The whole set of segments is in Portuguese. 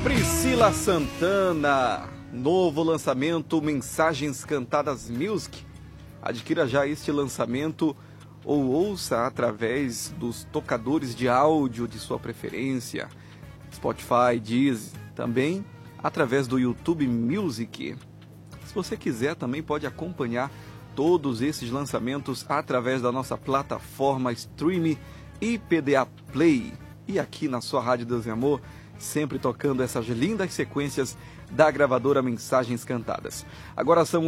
Priscila Santana, novo lançamento Mensagens Cantadas Music. Adquira já este lançamento ou ouça através dos tocadores de áudio de sua preferência, Spotify, Deezer, também através do YouTube Music. Se você quiser, também pode acompanhar todos esses lançamentos através da nossa plataforma Stream e PDA Play. E aqui na sua Rádio Deus e Amor, sempre tocando essas lindas sequências da gravadora Mensagens Cantadas. Agora são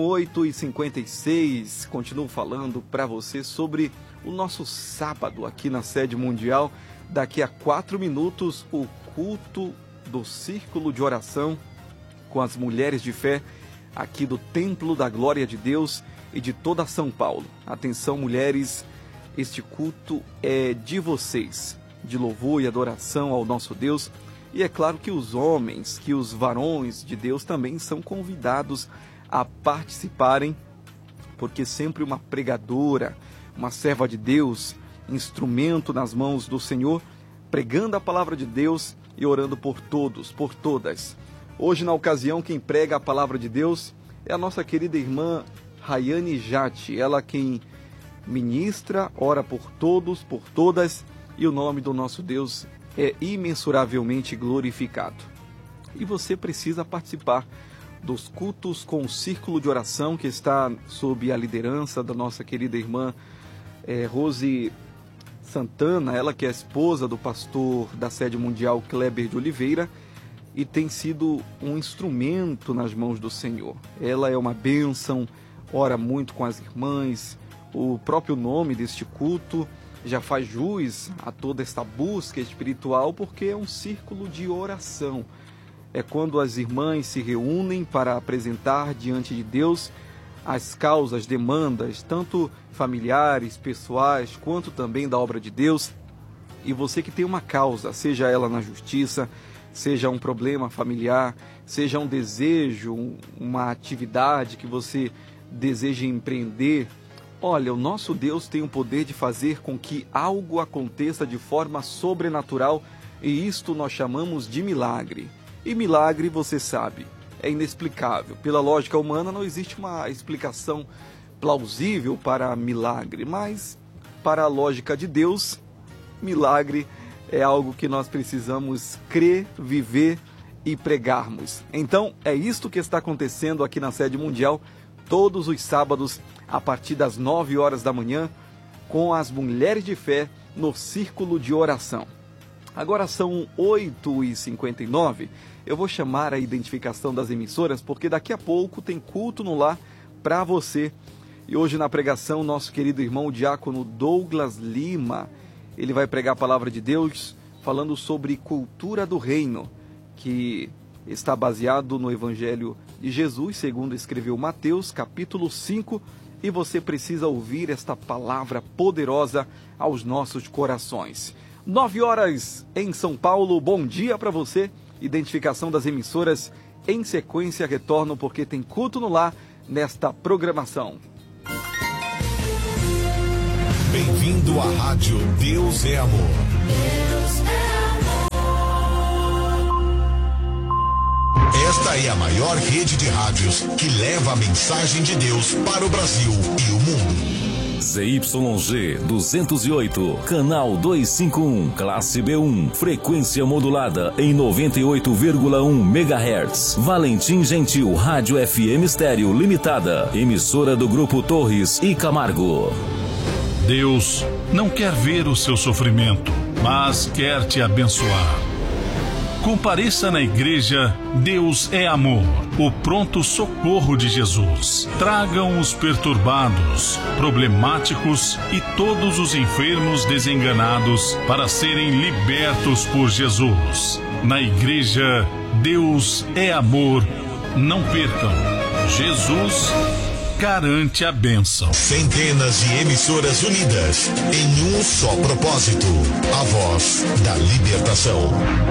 8h56, continuo falando para você sobre o nosso sábado aqui na sede mundial. Daqui a 4 minutos, o culto do Círculo de Oração com as mulheres de fé aqui do Templo da Glória de Deus e de toda São Paulo. Atenção, mulheres, este culto é de vocês, de louvor e adoração ao nosso Deus. E é claro que os homens, que os varões de Deus também são convidados a participarem, porque sempre uma pregadora, uma serva de Deus, instrumento nas mãos do Senhor, pregando a palavra de Deus e orando por todos, por todas. Hoje, na ocasião, quem prega a palavra de Deus é a nossa querida irmã Rayane Jatti, ela quem ministra, ora por todos, por todas, e o nome do nosso Deus é imensuravelmente glorificado. E você precisa participar dos cultos com o Círculo de Oração, que está sob a liderança da nossa querida irmã Rose Santana, ela que é esposa do pastor da sede mundial Kleber de Oliveira, e tem sido um instrumento nas mãos do Senhor. Ela é uma bênção, ora muito com as irmãs. O próprio nome deste culto já faz jus a toda esta busca espiritual, porque é um círculo de oração. É quando as irmãs se reúnem para apresentar diante de Deus as causas, demandas, tanto familiares, pessoais, quanto também da obra de Deus. E você que tem uma causa, seja ela na justiça, seja um problema familiar, seja um desejo, uma atividade que você deseja empreender, olha, o nosso Deus tem o poder de fazer com que algo aconteça de forma sobrenatural, e isto nós chamamos de milagre. E milagre, você sabe, é inexplicável. Pela lógica humana não existe uma explicação plausível para milagre, mas para a lógica de Deus, milagre é algo que nós precisamos crer, viver e pregarmos. Então, é isto que está acontecendo aqui na sede mundial, todos os sábados, a partir das 9 horas da manhã, com as mulheres de fé no Círculo de Oração. Agora são 8h59, eu vou chamar a identificação das emissoras, porque daqui a pouco tem culto no lar para você. E hoje na pregação, nosso querido irmão o diácono Douglas Lima, ele vai pregar a palavra de Deus, falando sobre cultura do reino, que está baseado no Evangelho de Jesus, segundo escreveu Mateus, capítulo 5, e você precisa ouvir esta palavra poderosa aos nossos corações. 9 horas em São Paulo, bom dia para você. Identificação das emissoras, em sequência retorno, porque tem culto no lar nesta programação. Bem-vindo à Rádio Deus é Amor. Esta é a maior rede de rádios que leva a mensagem de Deus para o Brasil e o mundo. ZYG 208, canal 251, classe B1, frequência modulada em 98,1 MHz. Valentim Gentil, Rádio FM Estéreo Limitada, emissora do Grupo Torres e Camargo. Deus não quer ver o seu sofrimento, mas quer te abençoar. Compareça na igreja Deus é Amor, o pronto socorro de Jesus. Tragam os perturbados, problemáticos e todos os enfermos desenganados para serem libertos por Jesus. Na igreja Deus é Amor, não percam. Jesus garante a bênção. Centenas de emissoras unidas em um só propósito: a voz da libertação.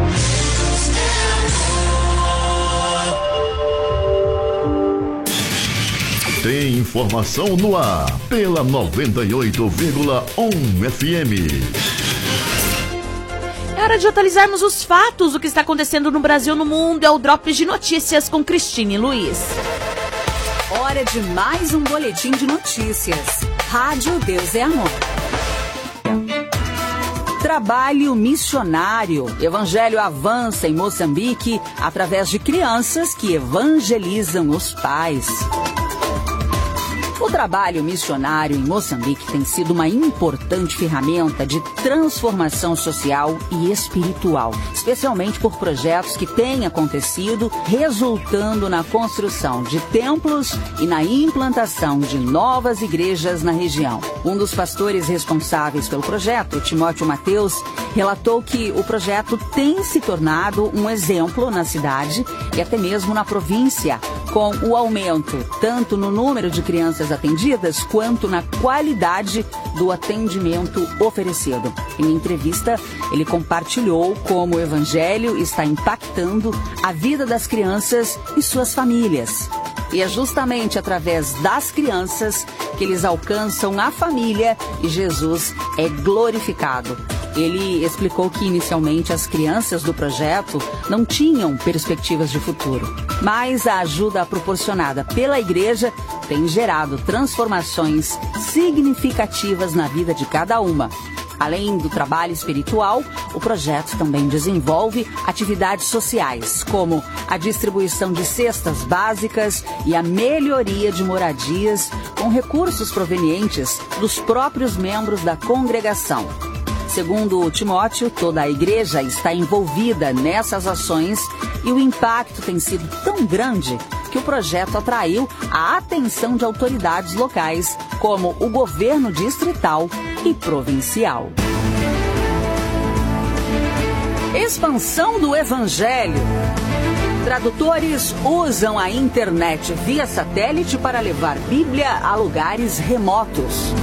Tem informação no ar pela 98,1 FM. hora de atualizarmos os fatos, o que está acontecendo no Brasil e no mundo. É o Drops de Notícias com Cristine Luiz. Hora de mais um boletim de notícias. Rádio Deus é Amor. Trabalho missionário. Evangelho avança em Moçambique através de crianças que evangelizam os pais. O trabalho missionário em Moçambique tem sido uma importante ferramenta de transformação social e espiritual, especialmente por projetos que têm acontecido, resultando na construção de templos e na implantação de novas igrejas na região. Um dos pastores responsáveis pelo projeto, Timóteo Mateus, relatou que o projeto tem se tornado um exemplo na cidade e até mesmo na província, com o aumento tanto no número de crianças atendidas quanto na qualidade do atendimento oferecido. Em entrevista, ele compartilhou como o Evangelho está impactando a vida das crianças e suas famílias. E é justamente através das crianças que eles alcançam a família e Jesus é glorificado. Ele explicou que inicialmente as crianças do projeto não tinham perspectivas de futuro, mas a ajuda proporcionada pela igreja tem gerado transformações significativas na vida de cada uma. Além do trabalho espiritual, o projeto também desenvolve atividades sociais, como a distribuição de cestas básicas e a melhoria de moradias com recursos provenientes dos próprios membros da congregação. Segundo Timóteo, toda a igreja está envolvida nessas ações e o impacto tem sido tão grande que o projeto atraiu a atenção de autoridades locais, como o governo distrital e provincial. Expansão do Evangelho. Tradutores usam a internet via satélite para levar Bíblia a lugares remotos.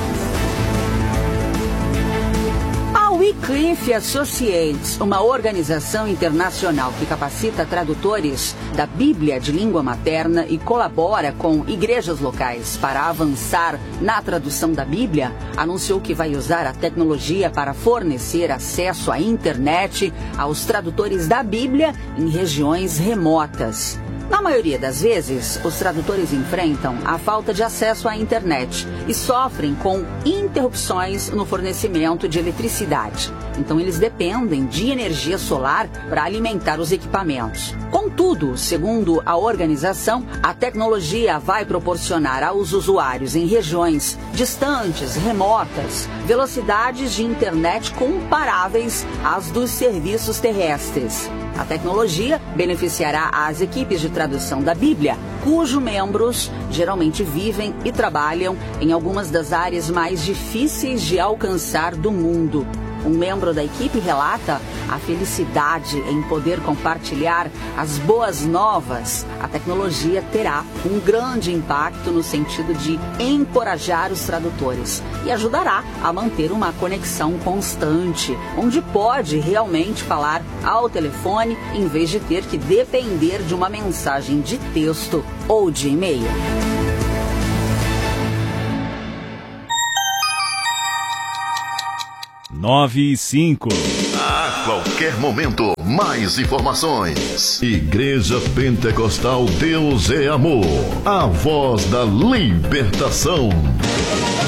A Wycliffe Associates, uma organização internacional que capacita tradutores da Bíblia de língua materna e colabora com igrejas locais para avançar na tradução da Bíblia, anunciou que vai usar a tecnologia para fornecer acesso à internet aos tradutores da Bíblia em regiões remotas. Na maioria das vezes, os tradutores enfrentam a falta de acesso à internet e sofrem com interrupções no fornecimento de eletricidade. Então, eles dependem de energia solar para alimentar os equipamentos. Contudo, segundo a organização, a tecnologia vai proporcionar aos usuários em regiões distantes, remotas, velocidades de internet comparáveis às dos serviços terrestres. A tecnologia beneficiará as equipes de tradução da Bíblia, cujos membros geralmente vivem e trabalham em algumas das áreas mais difíceis de alcançar do mundo. Um membro da equipe relata a felicidade em poder compartilhar as boas novas. A tecnologia terá um grande impacto no sentido de encorajar os tradutores e ajudará a manter uma conexão constante, onde pode realmente falar ao telefone em vez de ter que depender de uma mensagem de texto ou de e-mail. Nove e 5. A qualquer momento, mais informações. Igreja Pentecostal Deus é Amor. A voz da libertação.